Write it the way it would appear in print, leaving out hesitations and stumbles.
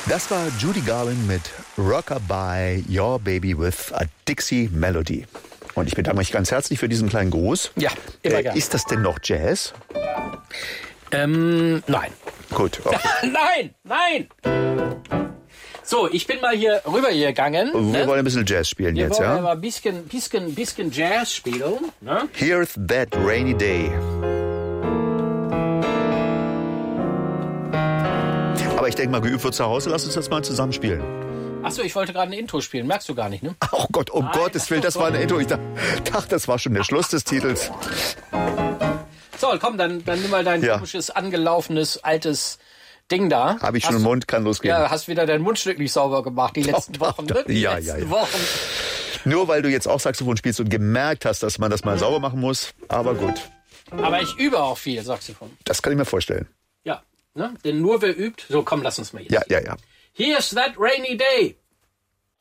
Das war Judy Garland mit Rockabye, Your Baby with a Dixie Melody. Und ich bedanke mich ganz herzlich für diesen kleinen Gruß. Ja, immer gerne. Ist das denn noch Jazz? Nein. Gut, okay. Nein! So, ich bin mal hier rübergegangen. Wir wollen ein bisschen Jazz spielen Wir jetzt, wollen ja? aber ein bisschen Jazz spielen. Ne? Here's That Rainy Day. Aber ich denke mal, geübt wird zu Hause. Lass uns das mal zusammenspielen. Achso, ich wollte gerade ein Intro spielen. Merkst du gar nicht, ne? Oh Gott, um Gottes Willen, das war eine Intro. Ich dachte, das war schon der Schluss des Titels. So, komm, dann nimm mal dein komisches, angelaufenes, altes Ding da. Habe ich schon im Mund, kann losgehen. Ja, hast wieder dein Mundstück nicht sauber gemacht die letzten Wochen. Ne? Die letzten Wochen. Nur weil du jetzt auch Saxophon spielst und gemerkt hast, dass man das mal sauber machen muss. Aber gut. Aber ich übe auch viel Saxophon. Das kann ich mir vorstellen. Ja, ne? Denn nur wer übt. So, komm, lass uns mal jetzt. Ja. Here's That Rainy Day.